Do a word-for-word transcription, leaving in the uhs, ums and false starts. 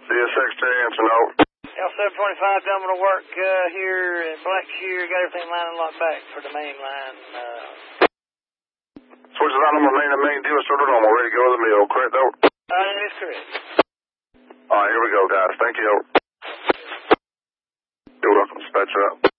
D S X to answer, no. L seven twenty-five done to work uh, here in Blackshear. Got everything lined and locked back for the main line. Uh... Switch the line number main to main dealer sort of normal. Ready to go to the mill, correct though? Uh, that is correct. Alright, here we go, guys. Thank you. You're welcome. Dispatch up.